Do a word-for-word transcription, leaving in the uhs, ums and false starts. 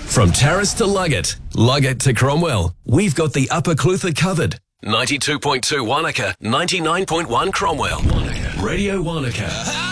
From Terrace to Luggett, Luggett to Cromwell, we've got the Upper Clutha covered. ninety-two point two Wanaka, ninety-nine point one Cromwell. Wanaka. Radio Wanaka.